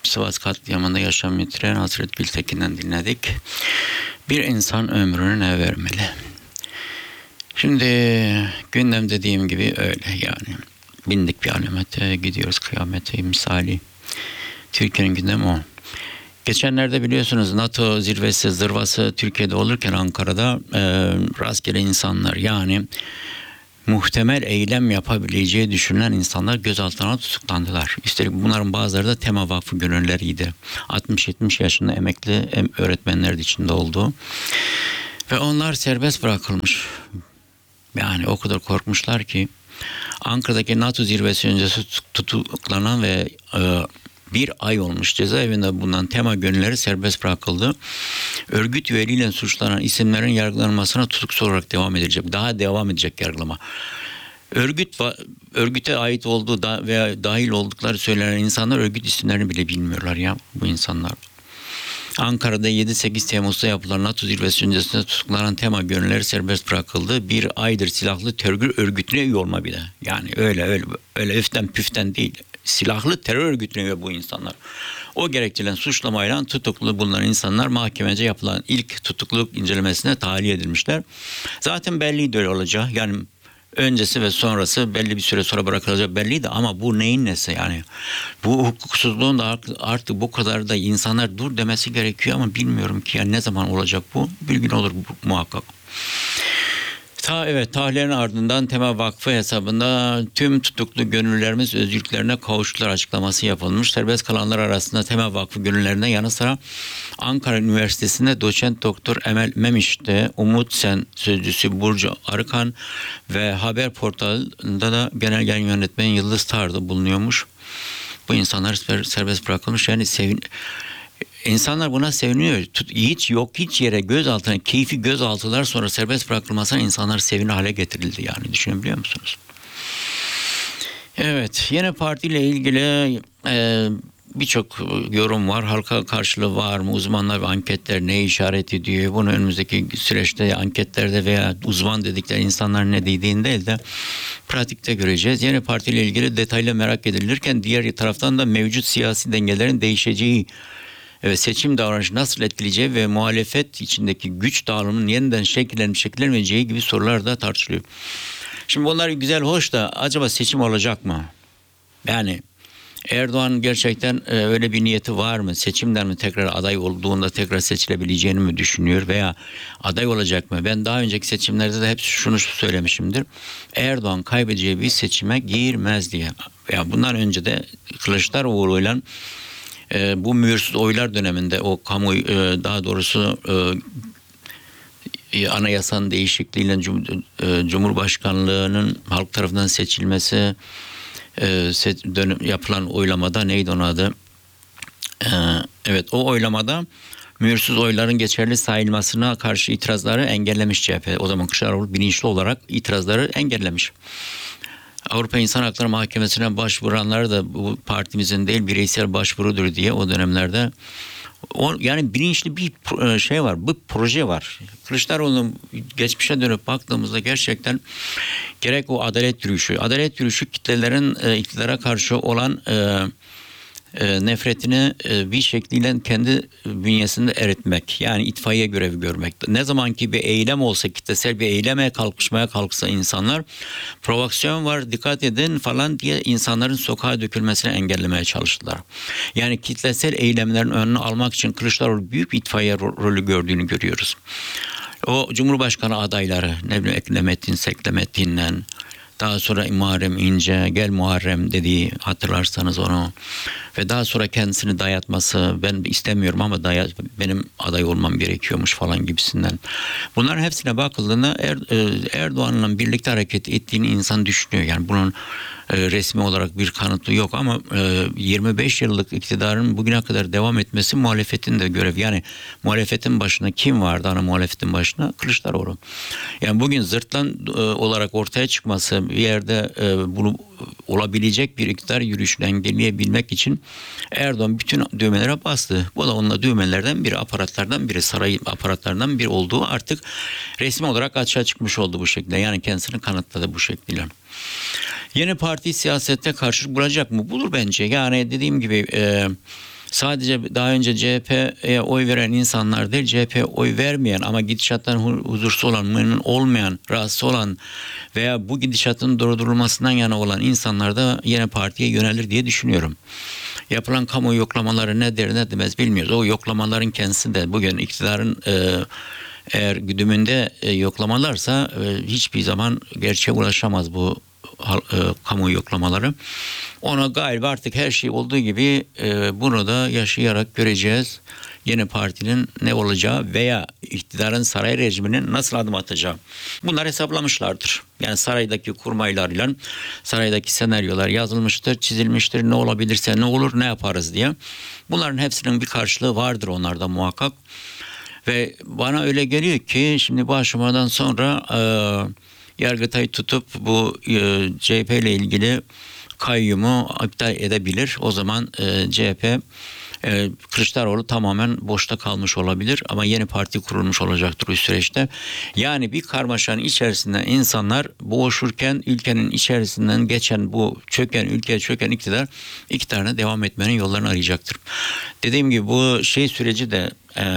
Sivas katliamında yaşam yitiren Hasret Gültekin'den dinledik. Bir insan ömrünü ne vermeli? Şimdi gündem dediğim gibi öyle yani. Bindik bir alamete, gidiyoruz kıyamete misali. Türkiye'nin gündemi o. Geçenlerde biliyorsunuz NATO zirvesi, zırvası Türkiye'de olurken Ankara'da rastgele insanlar yani muhtemel eylem yapabileceği düşünülen insanlar gözaltına tutuklandılar. Üstelik bunların bazıları da Tema Vakfı gönüllüleriydi. 60-70 yaşında emekli öğretmenler de içinde oldu. Ve onlar serbest bırakılmış. Yani o kadar korkmuşlar ki Ankara'daki NATO zirvesi öncesi tutuklanan ve bir ay olmuş cezaevinde bulunan Tema gönüllüleri serbest bırakıldı. Örgüt üyeliğiyle suçlanan isimlerin yargılanmasına tutuksuz olarak devam edilecek. Daha devam edecek yargılama. Örgüte ait olduğu veya dahil oldukları söylenen insanlar örgüt isimlerini bile bilmiyorlar ya bu insanlar. Ankara'da 7-8 Temmuz'da yapılan NATO zirvesi öncesinde tutuklanan Tema gönüllüleri serbest bırakıldı. Bir aydır silahlı terör örgütüne üye olma bile. Yani öyle öften püften değil. Silahlı terör örgütüne üye bu insanlar. O gerekçeden suçlamayla tutuklu bulunan insanlar mahkemece yapılan ilk tutukluluk incelemesine tahliye edilmişler. Zaten belliydi öyle olacağı. Yani öncesi ve sonrası belli bir süre sonra bırakılacak belliydi ama bu neyin nesi yani? Bu hukuksuzluğun da artık bu kadar da insanlar dur demesi gerekiyor ama bilmiyorum ki yani ne zaman olacak bu? Bir gün olur muhakkak. Tahliyenin ardından Tema Vakfı hesabında tüm tutuklu gönüllülerimiz özgürlüklerine kavuştular açıklaması yapılmış. Serbest kalanlar arasında Tema Vakfı gönüllülerine yanı sıra Ankara Üniversitesi'nde doçent doktor Emel Memiş'te, Umut Sen sözcüsü Burcu Arıkan ve haber portalında da genel yayın yönetmeni Yıldız Tardı bulunuyormuş. Bu insanlar serbest bırakılmış yani İnsanlar buna seviniyor. Hiç yere gözaltına, keyfi gözaltılar sonra serbest bırakılmasına insanlar sevinir hale getirildi yani. Düşünebiliyor musunuz? Evet, yeni partiyle ilgili birçok yorum var. Halka karşılığı var mı? Uzmanlar ve anketler ne işaret ediyor? Bunu önümüzdeki süreçte anketlerde veya uzman dedikleri insanlar ne dediğini değil de pratikte göreceğiz. Yeni partiyle ilgili detaylı merak edilirken diğer taraftan da mevcut siyasi dengelerin değişeceği, seçim davranışı nasıl etkileyeceği ve muhalefet içindeki güç dağılımının yeniden şekillenmeyeceği gibi sorular da tartışılıyor. Şimdi bunlar güzel hoş da acaba seçim olacak mı? Yani Erdoğan gerçekten öyle bir niyeti var mı? Seçimden mi tekrar aday olduğunda tekrar seçilebileceğini mi düşünüyor veya aday olacak mı? Ben daha önceki seçimlerde de hep şunu söylemişimdir. Erdoğan kaybedeceği bir seçime girmez diye. Ya bundan önce de Kılıçdaroğlu'yla bu mühürsüz oylar döneminde o daha doğrusu anayasanın değişikliğiyle Cumhurbaşkanlığının halk tarafından seçilmesi yapılan oylamada neydi onun adı? Evet o oylamada mühürsüz oyların geçerli sayılmasına karşı itirazları engellemiş CHP. O zaman Kılıçdaroğlu bilinçli olarak itirazları engellemiş. Avrupa İnsan Hakları Mahkemesi'ne başvuranlar da bu partimizin değil bireysel başvurudur diye o dönemlerde yani bilinçli bir şey var, bu proje var. Kılıçdaroğlu'nun geçmişe dönüp baktığımızda gerçekten gerek o adalet yürüyüşü kitlelerin iktidara karşı olan nefretini bir şekliyle kendi bünyesinde eritmek. Yani itfaiye görevi görmek. Ne zaman ki bir eylem olsa kitlesel bir eyleme kalksa insanlar provokasyon var dikkat edin falan diye insanların sokağa dökülmesini engellemeye çalıştılar. Yani kitlesel eylemlerin önünü almak için Kılıçdaroğlu büyük bir itfaiye rolü gördüğünü görüyoruz. O Cumhurbaşkanı adayları ne bileyim Seklemettin'le daha sonra Muharrem İnce, gel Muharrem dediği hatırlarsanız onu ve daha sonra kendisini dayatması ben istemiyorum ama benim aday olmam gerekiyormuş falan gibisinden. Bunların hepsine bakıldığında Erdoğan'la birlikte hareket ettiğini insan düşünüyor. Yani bunun resmi olarak bir kanıtı yok ama 25 yıllık iktidarın bugüne kadar devam etmesi muhalefetin de görevi. Yani muhalefetin başına kim vardı ana muhalefetin başına? Kılıçdaroğlu. Yani bugün zırtlan olarak ortaya çıkması bir yerde bunu olabilecek bir iktidar yürüyüşünü engelleyebilmek için Erdoğan bütün düğmelere bastı. Bu da onunla düğmelerden biri, aparatlardan biri, saray aparatlarından biri olduğu artık resmi olarak açığa çıkmış oldu bu şekilde. Yani kendisini kanıtladı bu şekilde. Yeni parti siyasette karşılık bulacak mı? Bulur bence. Yani dediğim gibi sadece daha önce CHP'ye oy veren insanlar değil, CHP'ye oy vermeyen ama gidişattan huzursuz olan, memnun olmayan, rahatsız olan veya bu gidişatın durdurulmasından yana olan insanlar da yine partiye yönelir diye düşünüyorum. Yapılan kamu yoklamaları ne der ne demez bilmiyoruz. O yoklamaların kendisi de bugün iktidarın eğer güdümünde yoklamalarsa hiçbir zaman gerçeğe ulaşamaz bu kamu yoklamaları. Ona galiba artık her şey olduğu gibi bunu da yaşayarak göreceğiz. Yeni partinin ne olacağı veya iktidarın saray rejiminin nasıl adım atacağı. Bunlar hesaplamışlardır. Yani saraydaki kurmaylarıyla saraydaki senaryolar yazılmıştır, çizilmiştir. Ne olabilirse ne olur, ne yaparız diye. Bunların hepsinin bir karşılığı vardır onlarda muhakkak. Ve bana öyle geliyor ki şimdi bu aşamadan sonra Yargıtay tutup bu CHP ile ilgili kayyumu iptal edebilir. O zaman CHP Kılıçdaroğlu tamamen boşta kalmış olabilir ama yeni parti kurulmuş olacaktır bu süreçte. Yani bir karmaşanın içerisinde insanlar boğuşurken ülkenin içerisinden geçen bu ülkeye çöken iktidarına devam etmenin yollarını arayacaktır. Dediğim gibi bu süreci de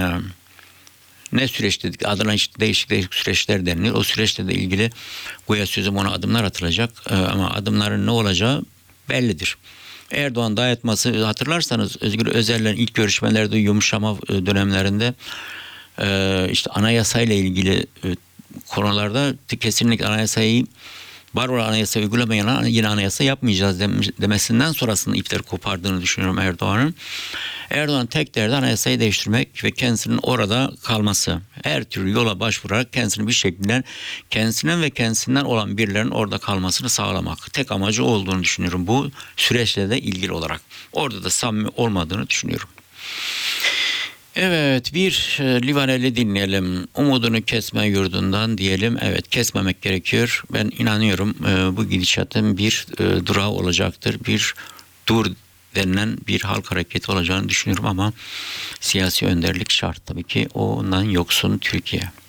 ne süreç dedik, adına işte değişik süreçler deniliyor. O süreçle de ilgili güya sözüm ona adımlar atılacak ama adımların ne olacağı bellidir. Erdoğan dayatması, hatırlarsanız Özgür Özel'le ilk görüşmelerde yumuşama dönemlerinde işte anayasayla ilgili konularda kesinlikle var olan anayasa uygulamayan yine anayasa yapmayacağız demesinden sonrasında ipleri kopardığını düşünüyorum Erdoğan'ın. Erdoğan tek derdi anayasayı değiştirmek ve kendisinin orada kalması. Her türlü yola başvurarak kendisini bir şekilde kendisinin ve kendisinden olan birilerinin orada kalmasını sağlamak. Tek amacı olduğunu düşünüyorum bu süreçle de ilgili olarak. Orada da samimi olmadığını düşünüyorum. Evet, bir Livaneli dinleyelim. Umudunu kesme yurdundan diyelim. Evet, kesmemek gerekiyor. Ben inanıyorum bu gidişatın bir durağı olacaktır. Bir dur denilen bir halk hareketi olacağını düşünüyorum ama siyasi önderlik şart tabii ki. Ondan yoksun Türkiye.